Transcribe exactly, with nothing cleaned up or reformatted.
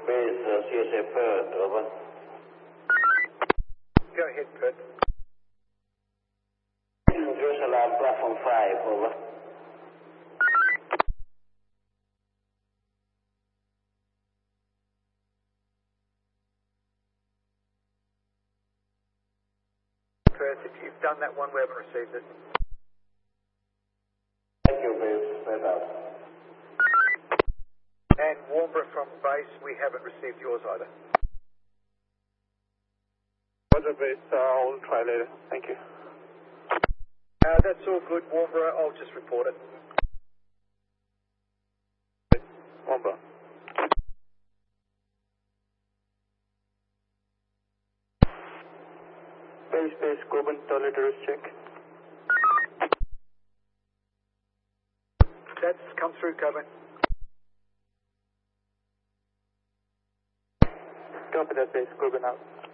Base uh, C S A Perth, over. Go ahead, Perth. Jerusalem, platform five, over. Perth, if you've done that one, we haven't received it. Thank you, base. Spread out. And Warnbro from base, we haven't received yours either. Roger, base. Uh, I'll try later. Thank you. Uh, that's all good, Warnbro. I'll just report it. Warnbro. Base, base, Coben, toileters check. That's come through, Coben. Copy that, base, Coben out.